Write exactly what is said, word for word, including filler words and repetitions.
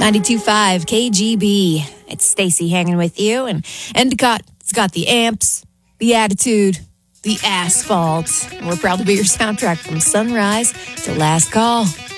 ninety-two point five K G B. It's Stacy hanging with you. And Endicott's got the amps, the attitude, the asphalt. And we're proud to be your soundtrack from sunrise to last call.